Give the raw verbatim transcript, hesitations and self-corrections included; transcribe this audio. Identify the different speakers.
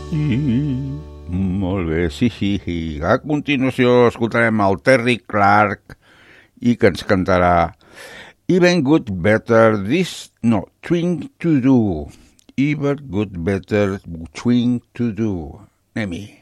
Speaker 1: I, molt bé, sí, sí, sí. A continuació escoltarem el Terry Clark i que ens cantarà Even Good Better This, no, Thing to Do. Even Good Better Thing to Do. Anem-hi.